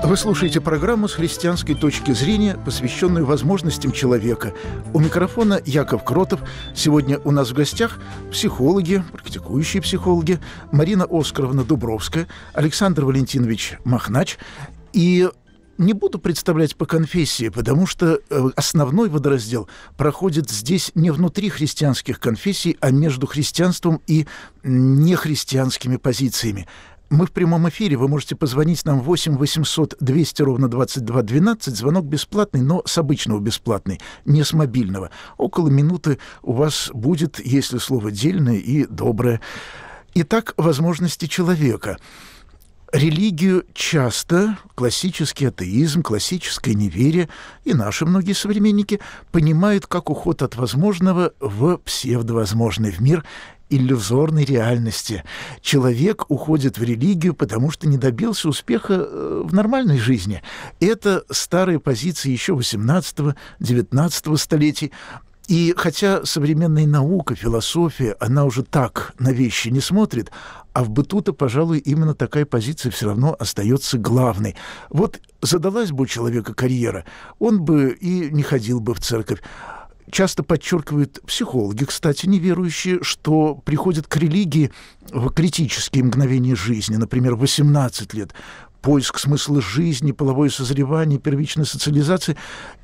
Вы слушаете программу с христианской точки зрения, посвященную возможностям человека. У микрофона Яков Кротов. Сегодня у нас в гостях психологи, практикующие психологи Марина Оскаровна Дубровская, Александр Валентинович Махнач. И не буду представлять по конфессии, потому что основной водораздел проходит здесь не внутри христианских конфессий, а между христианством и нехристианскими позициями. Мы в прямом эфире, вы можете позвонить нам 8 800 200 ровно 22 12. Звонок бесплатный, но с обычного бесплатный, не с мобильного. Около минуты у вас будет, если слово дельное и доброе. Итак, возможности человека. Религию часто, классический атеизм, классическое неверие и наши многие современники понимают как уход от возможного в псевдовозможный, в мир иллюзорной реальности. Человек уходит в религию, потому что не добился успеха в нормальной жизни. Это старые позиции еще 18-19 столетий. И хотя современная наука, философия, она уже так на вещи не смотрит, а в быту-то, пожалуй, именно такая позиция все равно остается главной. Вот задалась бы у человека карьера, он бы и не ходил бы в церковь. Часто подчеркивают психологи, кстати, неверующие, что приходят к религии в критические мгновения жизни, например, 18 лет, поиск смысла жизни, половое созревание, первичная социализация,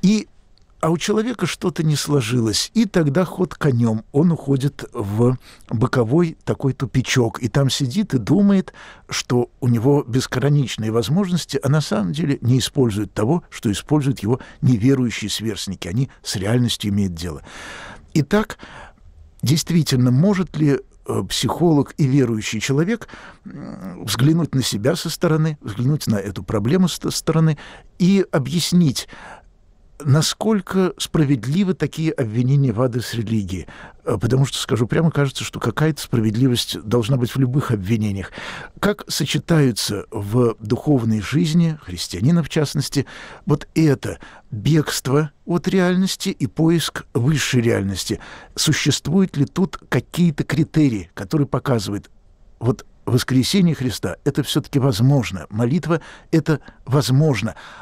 а у человека что-то не сложилось, и тогда ход конем, он уходит в боковой такой тупичок, и там сидит и думает, что у него безграничные возможности, а на самом деле не использует того, что используют его неверующие сверстники. Они с реальностью имеют дело. Итак, действительно, может ли психолог и верующий человек взглянуть на себя со стороны, взглянуть на эту проблему со стороны и объяснить, насколько справедливы такие обвинения в адрес религии? Потому что, скажу прямо, кажется, что какая-то справедливость должна быть в любых обвинениях. Как сочетаются в духовной жизни, христианина в частности, вот это бегство от реальности и поиск высшей реальности? Существуют ли тут какие-то критерии, которые показывают, вот воскресение Христа – это все-таки возможно, молитва – это возможно.